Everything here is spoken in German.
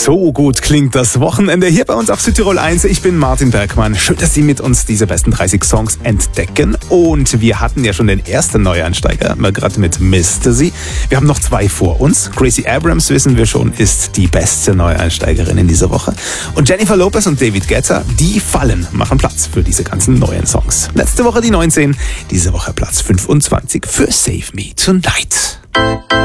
So gut klingt das Wochenende hier bei uns auf Südtirol 1. Ich bin Martin Bergmann. Schön, dass Sie mit uns diese besten 30 Songs entdecken. Und wir hatten ja schon den ersten Neueinsteiger, mal gerade mit Mr. Sie. Wir haben noch 2 vor uns. Gracie Abrams, wissen wir schon, ist die beste Neueinsteigerin in dieser Woche. Und Jennifer Lopez und David Guetta, die fallen, machen Platz für diese ganzen neuen Songs. Letzte Woche die 19, diese Woche Platz 25 für Save Me Tonight.